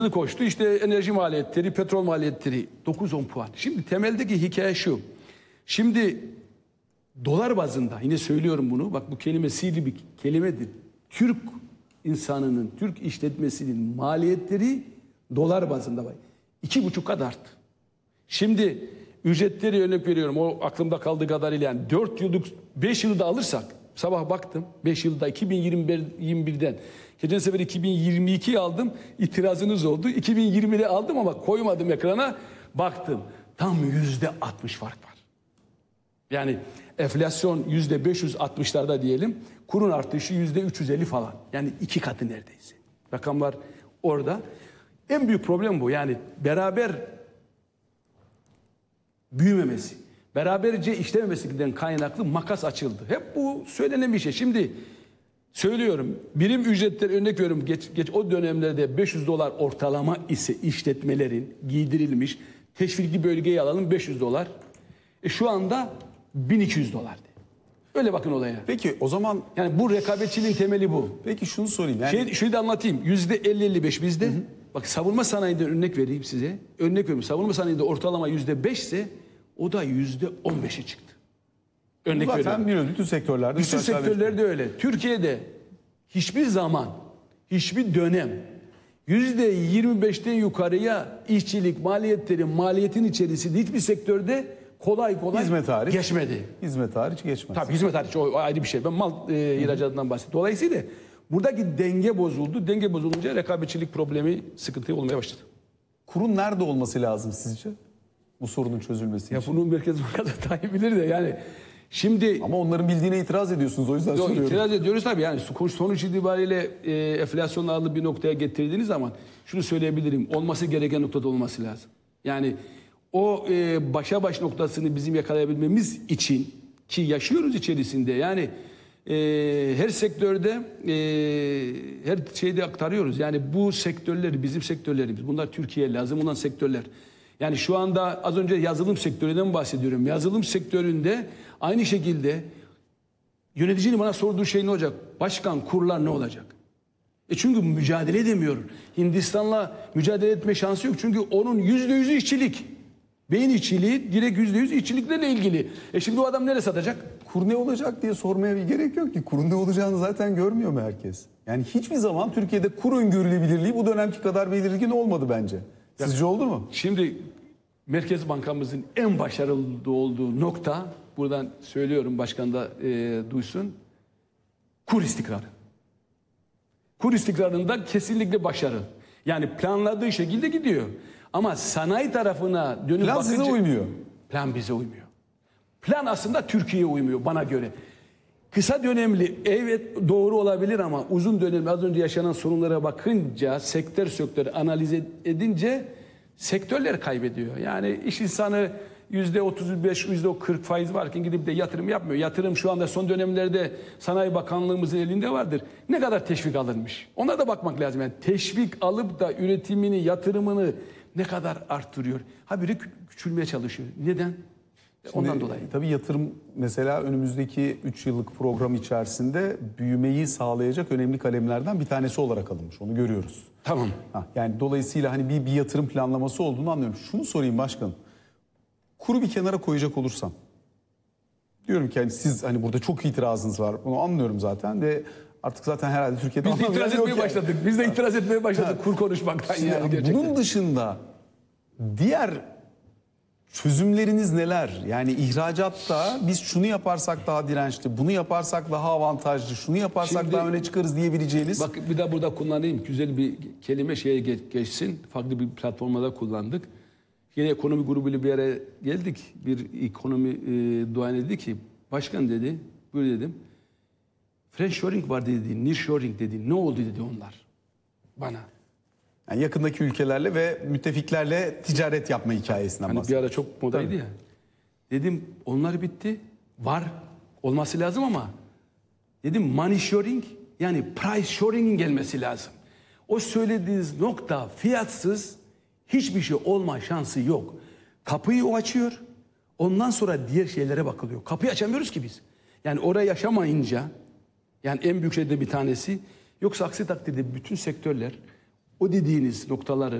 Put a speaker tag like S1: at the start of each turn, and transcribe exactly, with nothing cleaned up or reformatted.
S1: koştu. İşte enerji maliyetleri, petrol maliyetleri dokuz on puan. Şimdi temeldeki hikaye şu. Şimdi dolar bazında yine söylüyorum bunu. Bak bu kelime sihirli bir kelimedir. Türk insanının, Türk işletmesinin maliyetleri dolar bazında var. İki buçuk kat arttı. Şimdi ücretleri örnek veriyorum. O aklımda kaldığı kadarıyla yani dört yıllık, beş yılda alırsak sabah baktım beş yılda iki bin yirmi birden geçen sefer iki bin yirmi ikiyi aldım. İtirazınız oldu. iki bin yirmide aldım ama koymadım ekrana. Baktım. Tam yüzde altmış fark var. Yani enflasyon yüzde beş yüz altmışlarda diyelim. Kurun artışı yüzde üç yüz elli falan. Yani iki katı neredeyse. Rakamlar orada. En büyük problem bu. Yani beraber büyümemesi, beraberce işlememesinden kaynaklı makas açıldı. Hep bu söylenen bir şey. Şimdi söylüyorum, birim ücretleri örnek veriyorum. Geç, geç o dönemlerde beş yüz dolar ortalama ise işletmelerin giydirilmiş teşvikli bölgeyi alalım beş yüz dolar. E şu anda bin iki yüz dolar. Öyle bakın olaya.
S2: Peki o zaman
S1: yani bu rekabetçiliğin temeli bu.
S2: Peki şunu sorayım. Yani...
S1: Şey, şunu da anlatayım. yüzde elli elli beş bizde. Hı hı. Bak savunma sanayinde örnek vereyim size. Örnek veriyorum. Savunma sanayinde ortalama yüzde beş ise o da yüzde on beşe çıktı. Örnek
S2: Zaten
S1: veriyorum.
S2: biliyorum bütün sektörlerde.
S1: Bütün sektörlerde öyle. Türkiye'de hiçbir zaman, hiçbir dönem yüzde yirmi beşten yukarıya işçilik maliyetleri, maliyetin içerisinde hiçbir sektörde kolay kolay
S2: hizmet hariç
S1: geçmedi.
S2: Hizmet hariç geçmez.
S1: Tabii hizmet hariç o ayrı bir şey. Ben mal e, ihracatından bahsediyorum. Dolayısıyla buradaki denge bozuldu. Denge bozulunca rekabetçilik problemi sıkıntı olmaya başladı.
S2: Kurun nerede olması lazım sizce? Bu sorunun çözülmesi
S1: ya
S2: için.
S1: Bunun Merkez Bankası tabii bilir de yani şimdi...
S2: Ama onların bildiğine itiraz ediyorsunuz o yüzden
S1: Yok,
S2: soruyorum.
S1: İtiraz ediyoruz tabii yani sonuç itibariyle e, enflasyon ağırlığı bir noktaya getirdiğiniz zaman şunu söyleyebilirim. Olması gereken noktada olması lazım. Yani o e, başa baş noktasını bizim yakalayabilmemiz için ki yaşıyoruz içerisinde yani e, her sektörde e, her şeyde aktarıyoruz. Yani bu sektörleri bizim sektörlerimiz bunlar Türkiye'ye lazım olan sektörler. Yani şu anda az önce yazılım sektöründen bahsediyorum. Yazılım sektöründe aynı şekilde yöneticinin bana sorduğu şey ne olacak? Başkan kurlar ne olacak? E çünkü mücadele edemiyor. Hindistan'la mücadele etme şansı yok. Çünkü onun yüzde yüzü işçilik. Beyin işçiliği direkt yüzde yüz işçiliklerle ilgili. E şimdi o adam nereye satacak?
S2: Kur ne olacak diye sormaya bir gerek yok ki. Kurun ne olacağını zaten görmüyor mu herkes? Yani hiçbir zaman Türkiye'de kur öngörülebilirliği bu dönemki kadar belirgin olmadı bence. Sizce oldu mu?
S1: Şimdi Merkez Bankamızın en başarılı olduğu nokta, buradan söylüyorum başkan da e, duysun, kur istikrarı. Kur istikrarında kesinlikle başarı. Yani planladığı şekilde gidiyor. Ama sanayi tarafına dönüp
S2: plan
S1: bakınca...
S2: Plan size uymuyor.
S1: Plan bize uymuyor. Plan aslında Türkiye'ye uymuyor bana göre. Kısa dönemli evet doğru olabilir ama uzun dönemli az önce yaşanan sorunlara bakınca sektör sektör analiz edince sektörler kaybediyor. Yani iş insanı yüzde otuz beş, yüzde kırk faiz varken gidip de yatırım yapmıyor. Yatırım şu anda son dönemlerde Sanayi Bakanlığımızın elinde vardır. Ne kadar teşvik alınmış? Ona da bakmak lazım. Yani teşvik alıp da üretimini, yatırımını ne kadar arttırıyor? Habire küçülmeye çalışıyor. Neden?
S2: Şimdi,
S1: ondan dolayı.
S2: Tabii yatırım mesela önümüzdeki üç yıllık program içerisinde büyümeyi sağlayacak önemli kalemlerden bir tanesi olarak alınmış. Onu görüyoruz.
S1: Tamam.
S2: Ha, yani dolayısıyla hani bir, bir yatırım planlaması olduğunu anlıyorum. Şunu sorayım başkanım. Kuru bir kenara koyacak olursam. Diyorum ki hani siz hani burada çok itirazınız var. Bunu anlıyorum zaten ve artık zaten herhalde Türkiye'de...
S1: Biz de itiraz etmeye
S2: yani.
S1: başladık. Biz de itiraz etmeye başladık ha. Kur konuşmaktan.
S2: Şimdi,
S1: yani gerçekten.
S2: bunun dışında diğer çözümleriniz neler? Yani ihracatta biz şunu yaparsak daha dirençli, bunu yaparsak daha avantajlı, şunu yaparsak Şimdi, daha öne çıkarız diyebileceğiniz...
S1: Bak bir daha burada kullanayım. Güzel bir kelime şeye geçsin. Farklı bir platformda kullandık. Yine ekonomi grubuyla bir yere geldik. Bir ekonomi e, duayeni dedi ki, başkan dedi, böyle dedim. Friendshoring var dedi, nearshoring dedi. Ne oldu dedi onlar bana.
S2: Yani yakındaki ülkelerle ve müttefiklerle ticaret yapma hikayesinden
S1: hani
S2: bahsediyor.
S1: Bir ara çok modaydı Tabii. ya. Dedim onlar bitti. Var. Olması lazım ama dedim money shoring yani price shoring'in gelmesi lazım. O söylediğiniz nokta fiyatsız hiçbir şey olma şansı yok. Kapıyı o açıyor. Ondan sonra diğer şeylere bakılıyor. Kapıyı açamıyoruz ki biz. Yani oraya yaşamayınca yani en büyük şeyde bir tanesi yoksa aksi takdirde bütün sektörler o dediğiniz noktaları